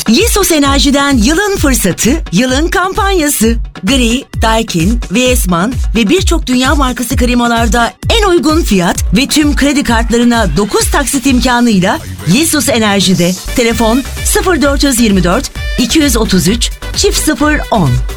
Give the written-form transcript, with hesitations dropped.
Yesos Enerji'den yılın fırsatı, yılın kampanyası. Gri, Daikin, Viessmann ve birçok dünya markası klimalarda en uygun fiyat ve tüm kredi kartlarına 9 taksit imkanıyla Yesos Enerji'de. Telefon 0424 233 0010.